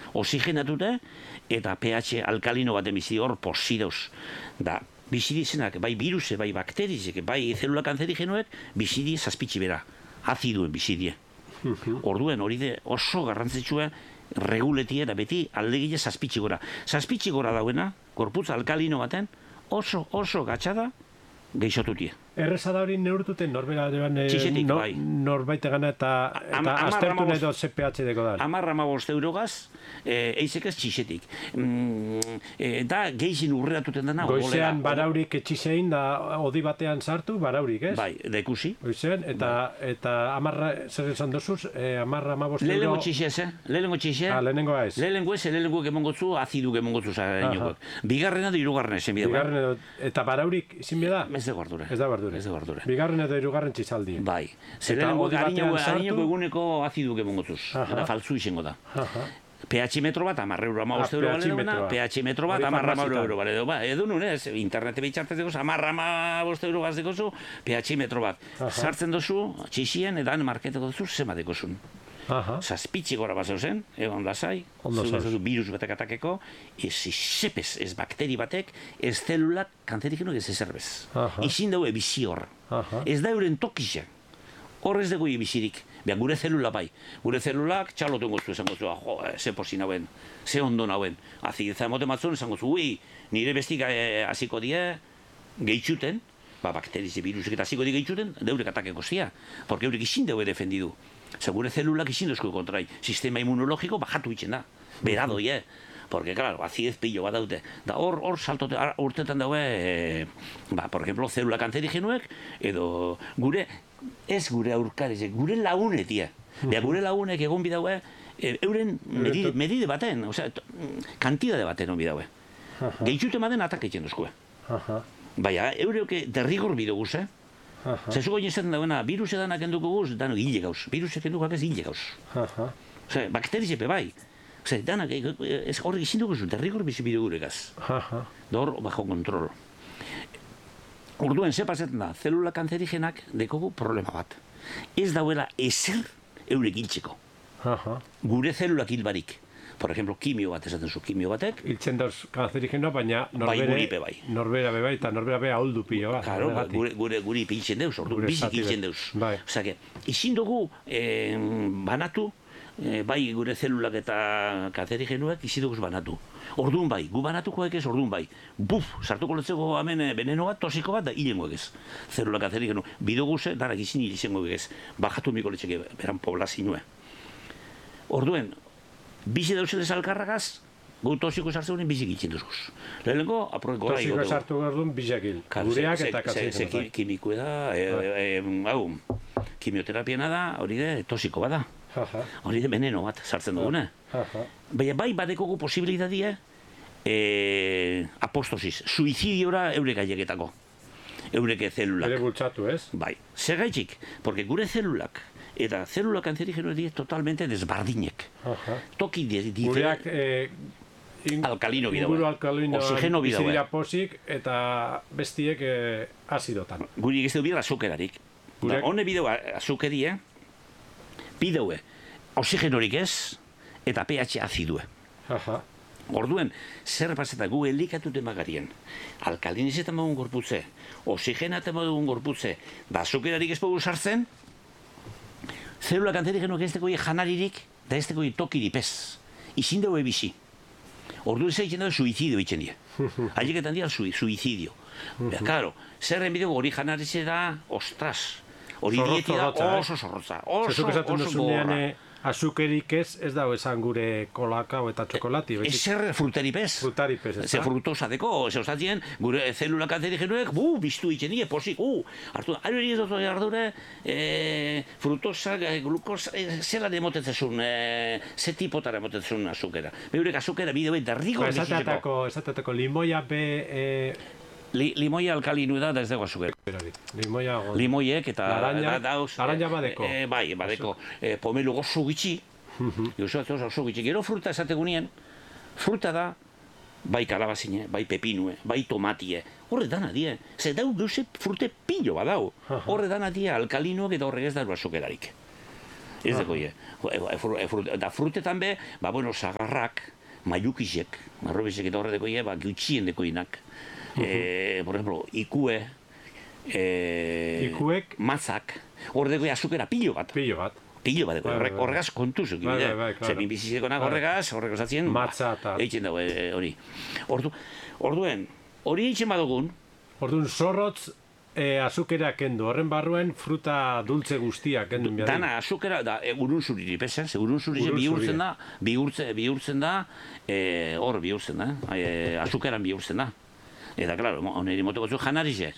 oxigenatute, eta pH alkalino baten bizi hor posideuz. Da, bizidi zenak, bai viruse, bai bakterizek, bai zelula kanzerigenoek, bizidi zazpitsi bera, aziduen bizidie. Orduen hori de oso garrantzitsua reguletie da beti aldegile zazpitsi gora. Zazpitsi gora dauena, gorputz alkalino baten, oso gatxada geixotutie. Erreza da hori neurtuten norbait egana eta aztertu nahi do CPH deko da. 10-15 eurogaz, eizek ez txixetik. Da geixin urreatuten dena. Goizean baraurik etxisein da odi batean sartu, baraurik, ez? Bai, dekusi. Goizean, eta amarra, zer esan dozuz, 10-15 euro... Lehenengo txixez, Lehenengo txixez. Lehenengo ez. Lehenengo kemongotzu, azidu kemongotzu zarenokok. Bigarrena da hirugarrena esan bida. Eta baraurik izin bida? Ez da guardura. Ez da guardura. Bigarren edo hirugarren txizaldi. Bai. Lehenengo harineko eguneko azidu kemongotzuz. Eta faltzu izango da. pH metro bat, 10 euro, 15 euro bale duena, pH metro bat, 10 euro bale duena. Edo nun, ez, internete behitxartez dekoz, 10-15 euro bat dekozu, pH metro bat. Sartzen dozu, txixien, edan marketeko dozu, zema dekozun. Zazpitzi gora bat zeuzen, egon lasai, virus batek atakeko, ez sepez, ez bakteri batek, ez zelulak kanzerigenok ez ezerbez. Izin daue bizi hor. Ez da euren tokizia. Hor ez dugu bizirik. Gure zelula bai. Gure zelulak txaloten goztu esan goztu, ze posin hauen, ze ondo hauen. Azideza emote matzun esan goztu, nire bestik hasiko die, gehitxuten, bakterize virusek eta hasiko die gehitxuten, deurek atakeko zia. Porque eurek izin daue defendidu. Gure zelulak izin dozko kontrai. Sistema immunologiko bajatu itxen da. Beradoi, Porque, claro, azidez pillo bat daute. Da hor saltote, urtetan daue, por ejemplo, zelula kanzerigenuek, edo gure aurkarizek, gure lagunetia. Gure lagunek egon bidaue, euren medide baten, kantidade baten on bidaue. Gehitxute maden ataketzen duzkue. Baina, eureuke derrigor bidoguz, Zezuko inezaten dauena, virus edanak enduko guz, dano hile gauz. Virusek endukak ez hile gauz. Bakterizepe bai. Danak, horrek izin dugu zuen, derrigor bizi bideguregaz. Dor, bajo kontrol. Orduen, ze pasetan da, zelula kanzerigenak dekogu problema bat. Ez dauela ezer eurek hiltzeko. Gure zelulak hilbarik. Por ejemplo, kimio bat esaten zu, kimio batek. Hiltzen dauz kanzerigenoa, baina norbera bebai, eta norbera beha holdu pilo bat. Claro, guri hiltzen deuz, orduan bizik hiltzen deuz. Osea, izin dugu banatu, bai gure zelulak eta kanzerigenuak izin dugu banatu. Orduan bai, gu banatukoek ez, orduan bai. Sartuko letzeko hemen veneno bat, tosiko bat, da hilengoek ez. Zelula kanzerigenu. Bidoguze, darak izin hilizengoek ez. Bajatu miko letzeke beran poblazinue. Orduen, bizi dauzelez alkarragaz, gu tosiko sartzen duen bizik itxen duzguz. Lehenengo, aproeko gara tosiko sartu gardun bizakil. Gureak eta kanzerigenuak. Kimikue da, kimioterapiena da, hori de tosiko bada. Hori de veneno bat sartzen dugune. Baina bai badekogu posibilitatea apostosis, suizidiora eurek aieketako. Eureke zelulak. Ere bultzatu, ez? Bai. Zer gaitxik? Porque gure zelulak eta zelula kanzerigeno die totalmente desbardinek. Toki gureak alkalino bida. Inguru alkalino oxigeno bida. Bizidira posik eta bestiek azidotan. Guri egizte bidea azukerarik. Hone bideu azukerie, bideue oxigenorik ez, eta pH azidue. Orduen, zer paseta gu elikatuten magarien, alkalinizetan magun gorputze, oxigenaten magun gorputze, da azukerarik ez pogu sartzen, zelula kanzerigenuak ez dekoi janaririk, da ez dekoi tokirik ez. Izin dugu ebizi. Orduen zeitzen dugu suizidio itzen die. Haieketan dira suizidio. Claro, zerren bideo hori janarizera, ostras, hori dietida oso zorrotza, oso gorra. Azukerik ez dago esan gure kolakao eta txokolati. Ezer frutaripez. Frutaripez, ez da? Ze frutosa deko, ze ostatien, gure zelula kanzerigenuek, biztu itzen die, posik, hartu, ari ez dut ardure, frutosa, glukosa, zela demotetzezun, ze tipotara emotetzezun azukera. Beurek azukera bideo eta rigo biziteko. Esatetako limoia be... Limoia alkalinu da ez dago azukera. Limoiek eta... Laranja badeko. Bai, badeko. Pomelu gozu gitxi. Gozu gitxi. Gero fruta esategunien. Fruta da, bai kalabazine, bai pepinue, bai tomatie. Horre dana die. Zer dau geuse frute pilo badau. Horre dana die alkalinuak eta horrek ez dago azukerarik. Ez dekoie. Da frutetan be, bueno, sagarrak, maiukisek, marrobesek eta horre dekoie, gutxien dekoinak. Por ejemplo, ikue, matzak, horre dekoie azukera pilo bat. Pilo bat, horregaz kontuzuk. Zerbin bizizekonak horregaz atzien, matza eta... Eitzen dago hori. Orduen, hori eitzen badugun. Orduen, zorrotz azukera kendu, horren barruen fruta dulce guztia kendu. Dana azukera, urun zuriri, pesa, urun zuriri bihurtzen da, hor bihurtzen da, azukeran bihurtzen da. Eta, klaro, oneri motoko zu janarize.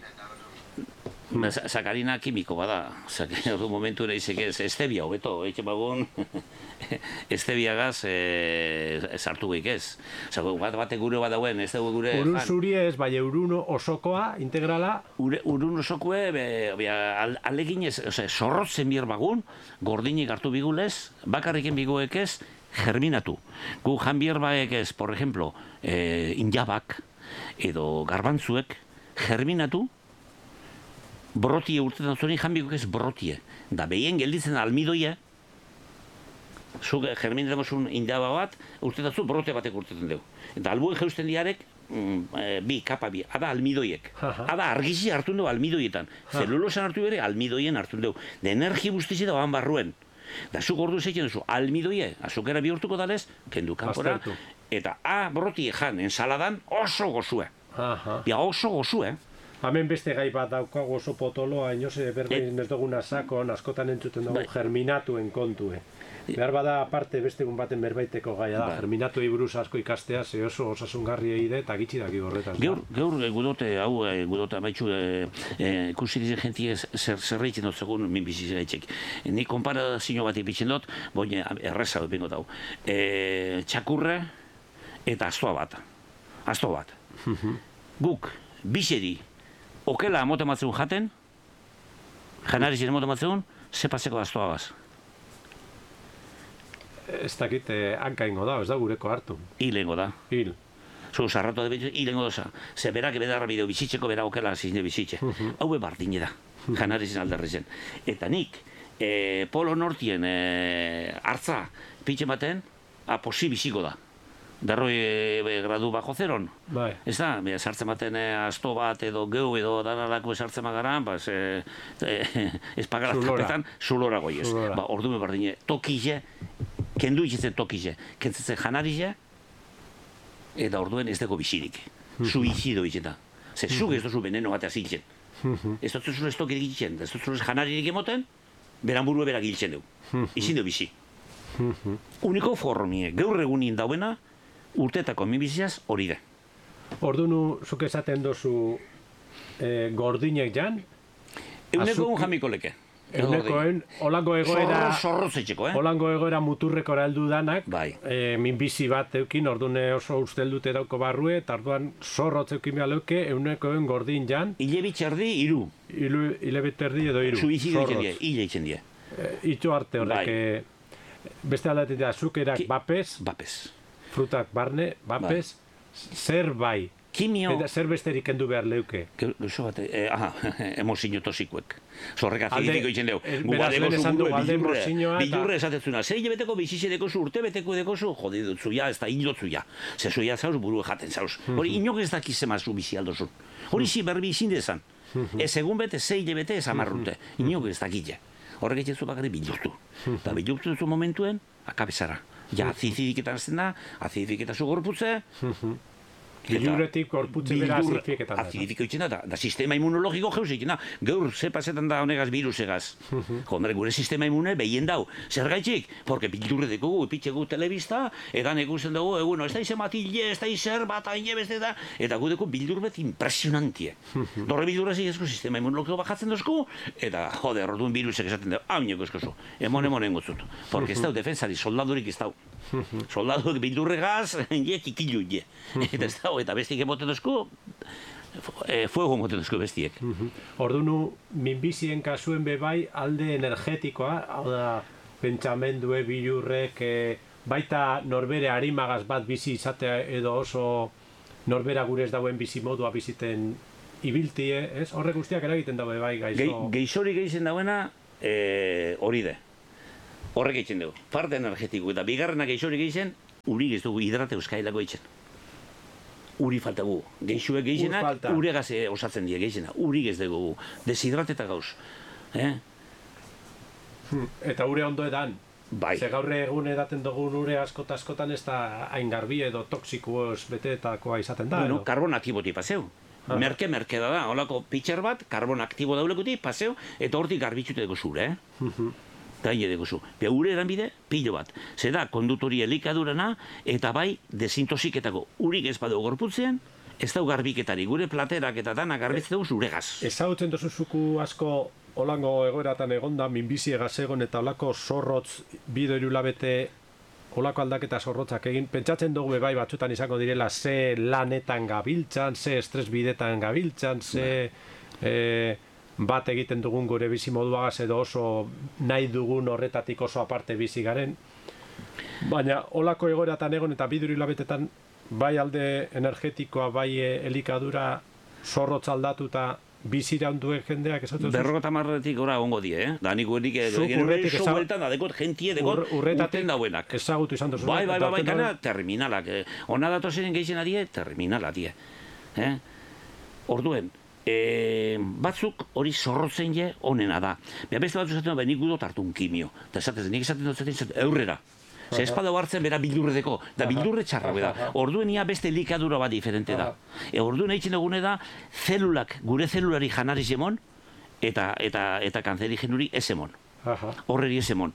Sakarina kimiko bada, ordu momentu ere izek ez, estebia hobeto, eitzen bagun, estebiagaz sartu geik ez. Bate gure bat dauen, ez dugu gure... Urun zuri ez, bai urun osokoa, integrala? Urun osokoe, alegin ez, zorrotzen bier bagun, gordinik hartu bigulez, bakarriken biguek ez, germinatu. Gu jan bier baek ez, por ejemplo, injabak, edo garbantzuek, germinatu, brotie urtetan zuen janbiko ez brotie. Da behien gelditzen almidoia, zuk germinatzen zuen indaba bat, urtetan zu brote batek urtetan dugu. Eta albuen jeusten diarek, kapa bi, ada almidoiek. Ada argizi hartun dugu almidoietan. Zelulosan hartu bere, almidoien hartun dugu. De energi guztizi da ban barruen. Da zuk ordu zeitzen duzu, almidoie, azukera bihurtuko dalez, kendu kanpora, eta brotie jan, ensaladan oso gozue. Oso gozue, Hemen beste gai bat daukago oso potoloa, inoze berbein ez duguna sakon, askotan entzuten dugu germinatuen kontue. Behar bada aparte beste egun baten berbaiteko gaia da, germinatuei buruz asko ikastea, ze oso osasungarri egide eta gitxi daki horretaz. Gaur gudote, amaitxu, ikusi dizen jentie zerreitzen dut segun min bizitzaitzek. Ni konparazio bat ipitzen dut, boine erreza dut bingot hau. Txakurre eta astoa bat. Guk, bizeri, okela amote matzeun jaten, janarizien amote matzeun, ze paseko astoagaz. Ez dakit hankaingo da, ez da gureko hartu. Hilengo da. Hil. Zu sarratu da hilengo doza. Ze berak bedarra bideo bizitzeko, bera okela zizne bizitze. Hau bardine da, janarizien alderrezen. Eta nik, polo nortien hartza pitxe baten, posi biziko da. 40 gradu bajo zeron. Ez da, sartzen baten asto bat edo geu edo danalako sartzen magaran, ez pagara tapetan, zulora goiez. Ordu berdine, tokize, kendu ikitzen tokize, kentzitzen janarize, eta orduen ez dago bizirik. Suizido itzeta. Ze zuk ez duzu veneno batea zintzen. Ez duzu ez tokirik itzen, ez duzu janaririk emoten, beran burue berak hiltzen dugu. Izin du bizi. Uniko formie, gaur egunin dauena, urtetako minbiziaz hori da. Ordunu, zuk esaten dozu gordinek jan? Euneko jamiko leke. Eunekoen, holango egoera... Zorrozetxeko, Holango egoera muturrekora heldu danak, minbizi bat eukin, ordune oso usteldute dauko barrue, eta orduan zorrotz eukin behar leuke, eunekoen gordin jan... Ile bitxerdi, iru. Ile bitxerdi edo iru. Suizido itzen die. Itxo arte horrek, beste aldatik da, azukerak bapez, frutak barne, bapez, zer bai. Kimio... Eta zer besterik kendu behar leuke? Gauzo bat, emozino tosikuek. Zorrek azidiko itzen dugu. Guba dekozu bildurre esatetzuna. Zer hilabeteko bizitze dekozu, urte beteko dekozu, jodi dutzu ya, ez da hilotzu ya. Zezu ya zauz, buru jaten zauz. Hori inok ez dakiz zemazu bizi aldozun. Hori zi berbi izin dezan. Ez egun bete, zei hilabete ez amarrute. Inok ez dakitze. Horrek etxezu bakarri bildurtu. Eta bildurtu dutzu momentuen, akabezara. Ja, azidiketan azten da, azidiketan zu gorputze, Bilurretik gorputze bera azidifiketan da. Azidifiko da sistema immunologiko jeuz egiten da. Gaur, ze pasetan da honegaz virusegaz. Jondre, gure sistema immune behien dau. Zer gaitxik? Porque bilurre dugu, epitxegu telebista, edan ekusten dugu, eguno, ez da ize matille, ez da izer bat aine beste da, eta gu dugu bildurbet impresionantie. Dorre bilurre zigezko sistema immunologiko bajatzen dozku, eta jode, orduen virusek esaten dugu, hau nioko eskozu, emonen gotzut. Porque ez dau defensari, soldadurik ez dau. Soldadurik bildurregaz, tikilu, eta ez dau, eta bestiek emoten dozku, fuego emoten dozku bestiek. Ordunu, minbizien kasuen bebai alde energetikoa, hau da, pentsamendue, bilurrek, baita norbere harimagaz bat bizi izatea edo oso norbera gure ez dauen bizi modua biziten ibiltie, ez? Horrek guztiak eragiten daue bai gaizo. Geizori geizen dauena hori de. Horrek egiten dugu, parte energetiko eta bigarrenak geixorik egiten, urik ez dugu hidrate euskailako egiten. Uri falta gu, geixuek geixenak, uregaz osatzen die geixena, urik ez dugu, deshidrateta gauz. Eta ure ondo edan? Bai. Ze gaur egun edaten dugun ure askotan ez da hain garbi edo toksikoz betetakoa izaten da? Bueno, karbon aktiboti paseu. Merke da, holako pitxer bat, karbon aktibo daulekuti, paseu, eta hortik garbitzute dugu zure, Eta hile dugu zu. Ure eranbide, pilo bat. Zeda, kondutori elikadurana, eta bai, desintoxiketako urik ez badu gorputzean, ez dau garbiketari, gure platerak eta dana garbitzen dugu zuregaz. Ezagutzen dozuzuku asko holango egoeratan egonda, minbizi egaz egon eta holako zorrotz, 2-3 hilabete holako aldaketa zorrotzak egin, pentsatzen dugu bai batzutan izango direla ze lanetan gabiltzan, ze estres bidetan gabiltzan, ze bat egiten dugun gure bizi moduagaz edo oso nahi dugun horretatik oso aparte bizi garen. Baina holako egoeratan egon eta 2 hilabetetan bai alde energetikoa, bai elikadura zorrotz aldatuta bizira onduen jendeak ez dut? 50 gora ongo die, Da nik urretik so bueltan da dekot jentie dekot urten dauenak. Ezagutu izan duzu. Bai, kana terminalak. Ona datozen geixen adie, terminala die. Orduen, batzuk hori zorrotzen je onena da. Beste batzuk esaten da, nik gudot hartu un kimio. Eta esatez, nik esaten dut eurrera. Ze espada hartzen bera bildurredeko, da bildurre txarra da. Orduen ia beste elikadura bat diferente da. Orduen egiten dugune da, gure zelulari janari zemon, eta kanzerigenuri ez emon. Horreri ez emon.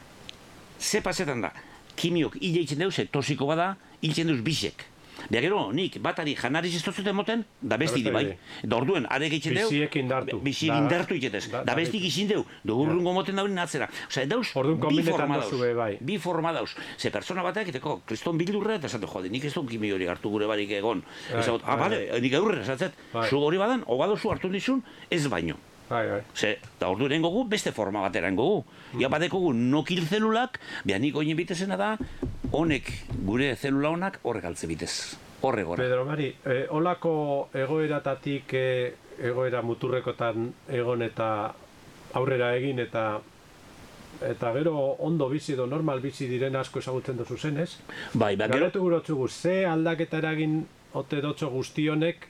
Ze pasetan da, kimiok hile egiten deuz, tosiko bada, hiltzen deuz bisek. Bea gero, nik batari janariz ez totzuten moten, da besti di bai. Da orduen, are egiten deu, bisiek indartu iketez. Da bestik izin deu, dugurrungo moten daurin atzera. Osea, dauz, bi forma dauz. Ze persona batek, eteko, kriston bildurre, eta esate, jode, nik ez dut kimi hori hartu gure barik egon. Bale, nik eurre, esatzet, zu hori badan, hogadozu hartu dizun, ez baino. Ze, da ordu erengogu, beste forma bat erengogu. Ia badekogu nokil zelulak, bea nik oinen bitezena da, honek, gure zelula honak, horrek altze bitez. Horre gora. Pedro Mari, holako egoeratatik, egoera muturrekotan egon eta aurrera egin eta gero ondo bizi edo normal bizi diren asko ezagutzen dozu zenez. Bai, gero... Galetu gurotzugu, ze aldaketa eragin ote dotxo guztionek,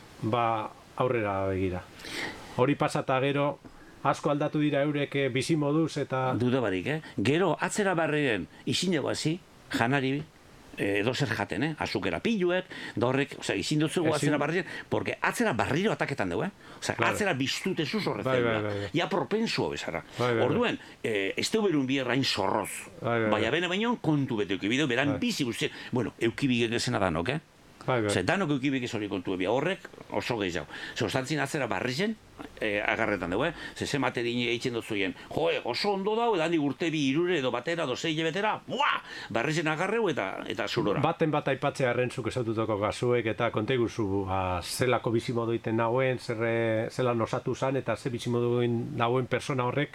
aurrera begira. Hori pasata gero, asko aldatu dira eurek bizi moduz eta... Duda barik, Gero, atzera barriren, izin dugu hazi, janari edo zer jaten, azukera piluek, da horrek, izin dutzugu atzera barriren, porque atzera barriro ataketan dugu, atzera biztute zuz horretzen, ja propensuo bezara. Orduen, ez du berun bierrain zorroz, baina bene baino kontu bete eukibideu, beran bizi guztien, bueno, eukibigek ezena danok, Zer, danok eukibik ez hori kontu ebia, horrek oso gehiago. Zer, ostantzin atzera barri zen, agarretan dugu, ze materi egiten dutzuien, oso ondo dau, edan urte 2 irure edo batera, 2 hilabetera, barri zen agarreu eta zulora. Baten bat aipatzea errentzuk esatutako gazuek eta konteguzu zelako bizimodu iten nagoen, zelan osatu zan eta ze bizimodu nagoen persona horrek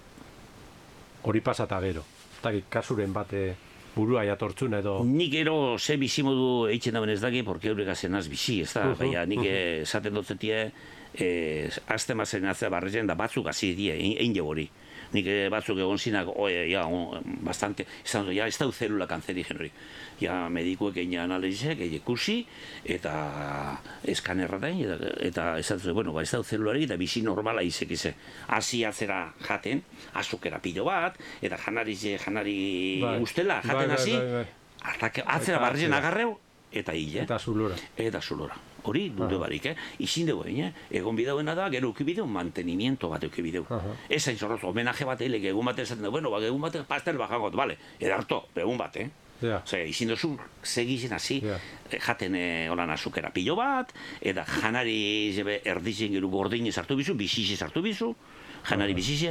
hori pasata gero. Eta kasuren bate... burua jatortzun edo... Nik ero ze bizimodu eitzen dauen ez daki, porque eurek azenaz bizi, ez da? Baina nik esaten dutzetie, azte mazen atzea barrezen da batzuk hazi die, egin hori. Nik batzuk egon zinak, bastante, ez da zelula kanzerigen hori. Ja, medikuek egin analizek, egin ikusi, eta eskanerratain, eta esatzen, bueno, ez da zelulari, eta bizi normala izekize. Hasi atzera jaten, azukera pilo bat, eta janari ustela, jaten hasi, atzera barrezen agarreu, eta hile. Eta zulora. Eta zulora. Hori, dute barik, izin dugu, egon bidauena da, gero eukibideu, mantenimiento bat eukibideu. Ez hain zorroz, homenaje bat eilek, egun bat esaten dugu, bueno, egun bat pastel bajangot, bale, edarto, egun bat, izin duzu, segizen hasi, jaten holan azukera pilo bat, eta janari erdizen gero gordin hartu bizu, bizize hartu bizu, janari bizize,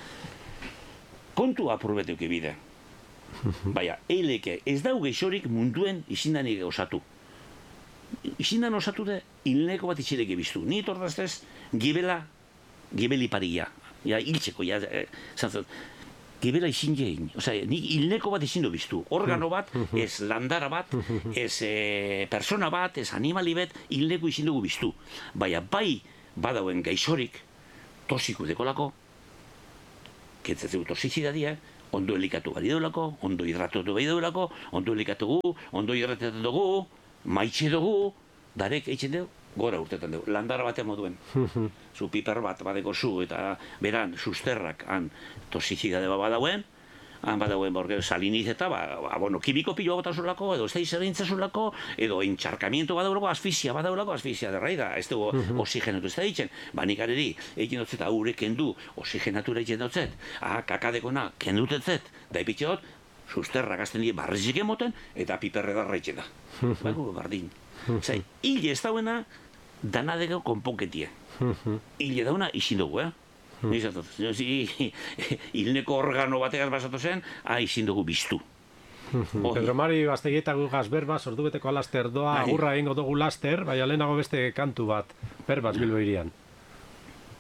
kontu apurbet eukibide. Baina, eileke, ez dau geixorik munduen izindanik osatu. Izindan osatu da, hilneko bat itxileke biztu. Ni tortaztez, gibeli paria. Ja, hiltzeko, gibela izin jein. Osea, ni hilneko bat izin du biztu. Organo bat, ez landara bat, ez persona bat, ez animali bat, hilneko izin dugu biztu. Baina, bai badauen gaixorik, tosiku dekolako, ketzetzeu tosizidadia, ondo elikatu bari daulako, ondo hidratatu bari daulako, ondo elikatu gu, ondo hidratatu dugu, maitxe dugu, darek eitzen dugu, gora urtetan dugu, landara batean moduen. Zu piper bat badeko zu, eta beran, susterrak, han, tosizidade badauen, han badauen borgeo saliniz eta, bueno, kimiko pilo agotazulako, edo ez da izerintzazulako, edo entxarkamiento badaulako, asfixia badaulako, asfixia derraida, ez dugu oxigenatu ez da ditzen, nik areri, egin dutzet, haure kendu, oxigenatura egin dutzet, kakadekona kendutetzet, da ipitxot, susterrak azten dira barrizik emoten, eta piperre darra egin da. Bardin. Zai, hile ez dauena, danadeko konponketia. Hile dauna izin dugu, hilneko organo bategaz basatu zen, izin dugu biztu. Pedro Mari Bastegietako gazberba, sortu beteko alaster doa, agurra egingo dugu laster, baina lehenago beste kantu bat, berbaz Bilbo irian.